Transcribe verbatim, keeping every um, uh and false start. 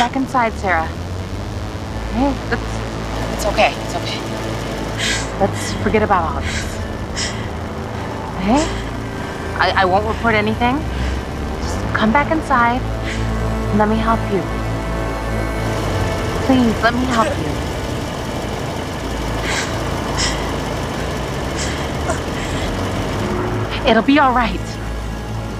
back inside, Sarah. Hey, that's... It's okay, it's okay. Let's forget about all this. Okay? I, I won't report anything. Just come back inside and let me help you. Please, let me help you. It'll be all right.